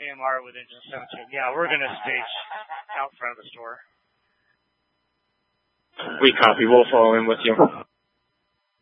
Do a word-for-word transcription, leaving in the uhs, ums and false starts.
M R with engine seventeen. Yeah, we're going to stage out front of the store. We copy. We'll fall in with you.